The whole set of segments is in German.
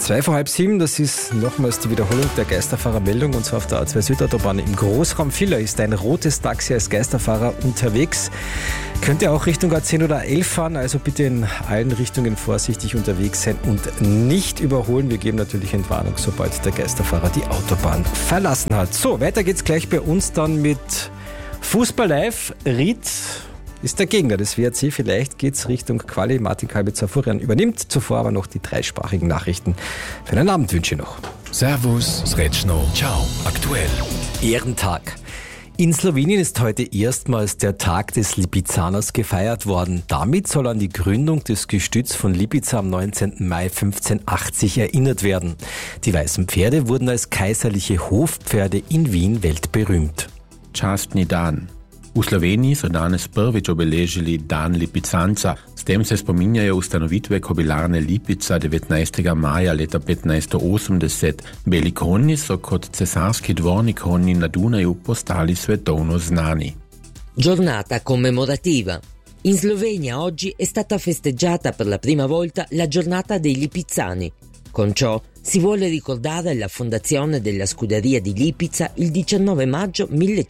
7:02, das ist nochmals die Wiederholung der Geisterfahrermeldung, und zwar auf der A2 Südautobahn im Großraum Villach ist ein rotes Taxi als Geisterfahrer unterwegs. Könnte auch Richtung A10 oder A11 fahren, also bitte in allen Richtungen vorsichtig unterwegs sein und nicht überholen. Wir geben natürlich Entwarnung, sobald der Geisterfahrer die Autobahn verlassen hat. So, weiter geht's gleich bei uns dann mit Fußball live. Ried ist der Gegner des WRC. Vielleicht geht's Richtung Quali. Martin Kalbitzer-Furian übernimmt. Zuvor aber noch die dreisprachigen Nachrichten. Für einen Abend wünsche ich noch. Servus, Srećno, ciao, aktuell. Ehrentag. In Slowenien ist heute erstmals der Tag des Lipizaners gefeiert worden. Damit soll an die Gründung des Gestüts von Lipica am 19. Mai 1580 erinnert werden. Die weißen Pferde wurden als kaiserliche Hofpferde in Wien weltberühmt. Častni dan. V Sloveniji so danes prvič obeležili dan lipicanca. S tem se spominjajo ustanovitve kobilarne Lipica 19. maja leta 1580. Beli konji so kot cesarski dvorni konji na Dunaju postali svetovno znani. Giornata commemorativa. In Slovenia oggi è stata festeggiata per la prima volta la giornata dei Lipizani. Con ciò si vuole ricordare la fondazione della scuderia di Lipica il 19 maggio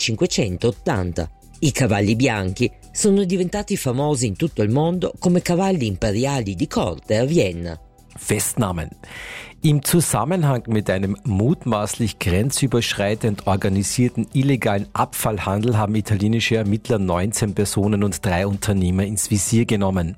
1580. I cavalli bianchi sono diventati famosi in tutto il mondo come cavalli imperiali di corte a Vienna. Festnahmen. Im Zusammenhang mit einem mutmaßlich grenzüberschreitend organisierten illegalen Abfallhandel haben italienische Ermittler 19 Personen und 3 Unternehmer ins Visier genommen.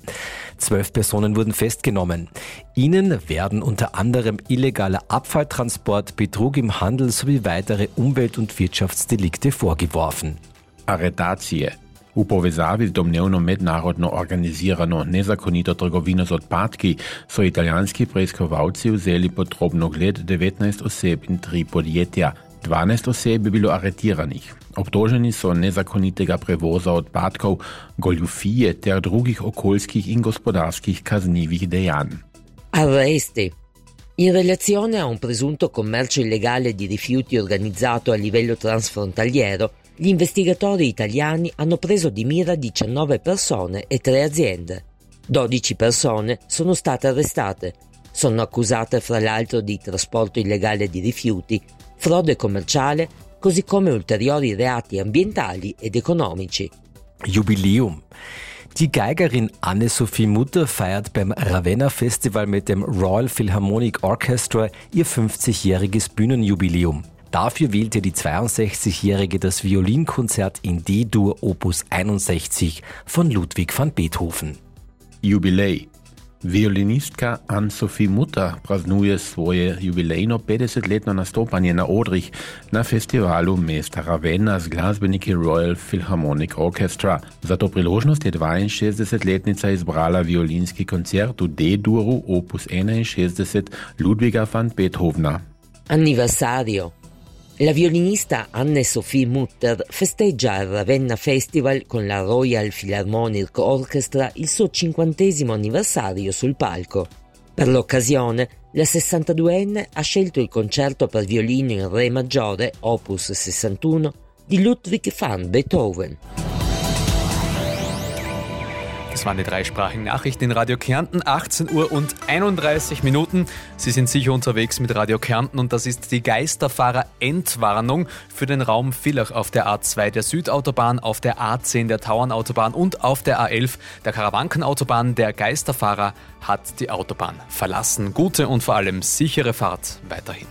12 Personen wurden festgenommen. Ihnen werden unter anderem illegaler Abfalltransport, Betrug im Handel sowie weitere Umwelt- und Wirtschaftsdelikte vorgeworfen. Aretacije. V povezavi z domnevno mednarodno organizirano nezakonito trgovino z odpadki so italijanski preiskovalci vzeli pod drobnogled 19 oseb in 3 podjetja. 12 oseb je bilo aretiranih. Obtoženi so nezakonitega prevoza odpadkov, goljufije ter drugih okoljskih in gospodarskih kaznivih dejanj. Arresti. In relazione a un presunto commercio illegale di rifiuti organizzato a livello transfrontaliero, gli investigatori italiani hanno preso di mira 19 persone e 3 aziende. 12 persone sono state arrestate. Sono accusate fra l'altro di trasporto illegale di rifiuti, frode commerciale, così come ulteriori reati ambientali ed economici. Jubiläum. Die Geigerin Anne-Sophie Mutter feiert beim Ravenna Festival mit dem Royal Philharmonic Orchestra ihr 50-jähriges Bühnenjubiläum. Dafür wählte die 62-Jährige das Violinkonzert in D-Dur Opus 61 von Ludwig van Beethoven. Jubilej. Violinistka Anne-Sophie Mutter praznuje svoje jubilejno 50-letno nastopanje na odrih na festivalu mesta Ravenna z glasbeniki Royal Philharmonic Orchestra. Za to priložnost je 62-letnica izbrala violinski koncert v D-Duru Opus 61 Ludwiga van Beethovena. Anniversario. La violinista Anne-Sophie Mutter festeggia al Ravenna Festival con la Royal Philharmonic Orchestra il suo 50° anniversario sul palco. Per l'occasione, la 62enne ha scelto il concerto per violino in Re maggiore, Opus 61, di Ludwig van Beethoven. Das waren die dreisprachigen Nachrichten in Radio Kärnten, 18 Uhr und 31 Minuten. Sie sind sicher unterwegs mit Radio Kärnten und das ist die Geisterfahrer-Entwarnung für den Raum Villach auf der A2 der Südautobahn, auf der A10 der Tauernautobahn und auf der A11 der Karawankenautobahn. Der Geisterfahrer hat die Autobahn verlassen. Gute und vor allem sichere Fahrt weiterhin.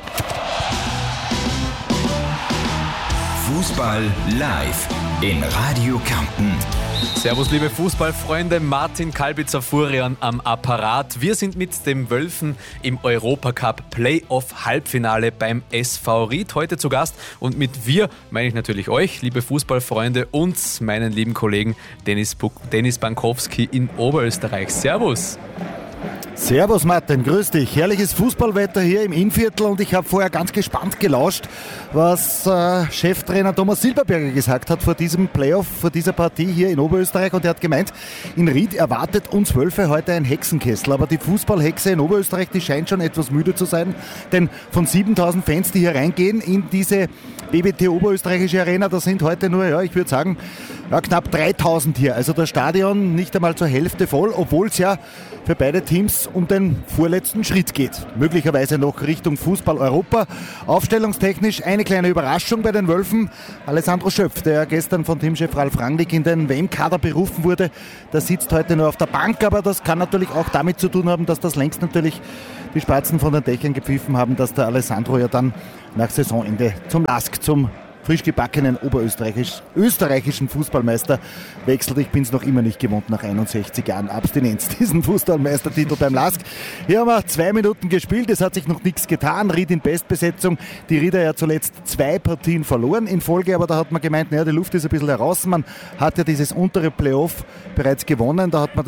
Fußball live in Radio Kärnten. Servus liebe Fußballfreunde, Martin Kalbitzer-Furian am Apparat. Wir sind mit den Wölfen im Europacup Playoff Halbfinale beim SV Ried heute zu Gast. Und mit wir meine ich natürlich euch, liebe Fußballfreunde, und meinen lieben Kollegen Dennis Bankowski in Oberösterreich. Servus! Servus Martin, grüß dich. Herrliches Fußballwetter hier im Innviertel und ich habe vorher ganz gespannt gelauscht, was Cheftrainer Thomas Silberberger gesagt hat vor diesem Playoff, vor dieser Partie hier in Oberösterreich, und er hat gemeint, in Ried erwartet uns Wölfe heute ein Hexenkessel, aber die Fußballhexe in Oberösterreich, die scheint schon etwas müde zu sein, denn von 7000 Fans, die hier reingehen in diese BBT Oberösterreichische Arena, da sind heute nur, ich würde sagen, knapp 3000 hier, also das Stadion nicht einmal zur Hälfte voll, obwohl es ja für beide Teams um den vorletzten Schritt geht. Möglicherweise noch Richtung Fußball-Europa. Aufstellungstechnisch eine kleine Überraschung bei den Wölfen. Alessandro Schöpf, der gestern von Teamchef Ralf Rangnick in den WM-Kader berufen wurde, der sitzt heute nur auf der Bank, aber das kann natürlich auch damit zu tun haben, dass das längst natürlich die Spatzen von den Dächern gepfiffen haben, dass der Alessandro ja dann nach Saisonende zum LASK, zum frisch gebackenen österreichischen Fußballmeister wechselt. Ich bin es noch immer nicht gewohnt, nach 61 Jahren Abstinenz, diesen Fußballmeistertitel beim LASK. Hier haben wir 2 Minuten gespielt, es hat sich noch nichts getan. Ried in Bestbesetzung, die Rieder ja zuletzt 2 Partien verloren in Folge, aber da hat man gemeint, naja, die Luft ist ein bisschen heraus. Man hat ja dieses untere Playoff bereits gewonnen, da hat man